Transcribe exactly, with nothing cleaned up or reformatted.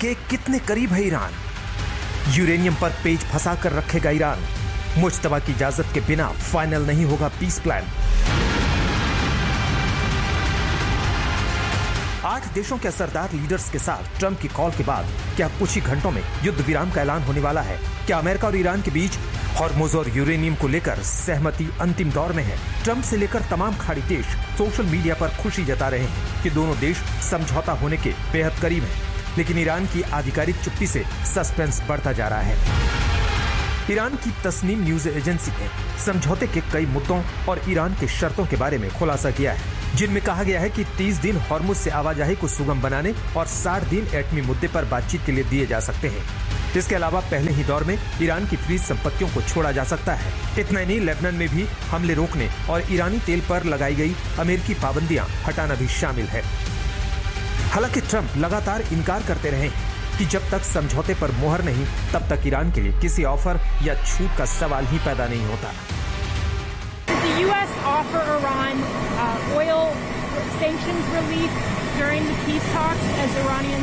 के कितने करीब है ईरान? यूरेनियम पर पेच फंसा कर रखेगा ईरान। मुश्तबा की इजाजत के बिना फाइनल नहीं होगा पीस प्लान। आठ देशों के असरदार लीडर्स के साथ ट्रंप की कॉल के बाद क्या कुछ ही घंटों में युद्ध विराम का ऐलान होने वाला है? क्या अमेरिका और ईरान के बीच हॉर्मुज और यूरेनियम को लेकर सहमति अंतिम दौर में है? ट्रंप से लेकर तमाम खाड़ी देश सोशल मीडिया पर खुशी जता रहे हैं कि दोनों देश समझौता होने के बेहद करीब हैं, लेकिन ईरान की आधिकारिक चुप्पी से सस्पेंस बढ़ता जा रहा है। ईरान की तस्नीम न्यूज एजेंसी ने समझौते के कई मुद्दों और ईरान के शर्तों के बारे में खुलासा किया है, जिनमें कहा गया है कि तीस दिन हॉर्मुज से आवाजाही को सुगम बनाने और साठ दिन एटमी मुद्दे पर बातचीत के लिए दिए जा सकते हैं। इसके अलावा पहले ही दौर में ईरान की फ्रीज संपत्तियों को छोड़ा जा सकता है। इतना ही नहीं, लेबनान में भी हमले रोकने और ईरानी तेल पर लगाई गई अमेरिकी पाबंदियां हटाना भी शामिल है। हालांकि ट्रंप लगातार इनकार करते रहे कि जब तक समझौते पर मोहर नहीं, तब तक ईरान के लिए किसी ऑफर या छूट का सवाल ही पैदा नहीं होता। The U S offer Iran uh, oil sanctions relief during the peace talks as Iranian